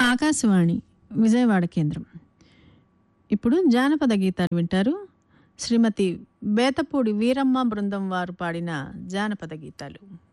ఆకాశవాణి విజయవాడ కేంద్రం. ఇప్పుడు జానపద గీతాలు వింటారు. శ్రీమతి బేతపూడి వీరమ్మ బృందం వారు పాడిన జానపద గీతాలు.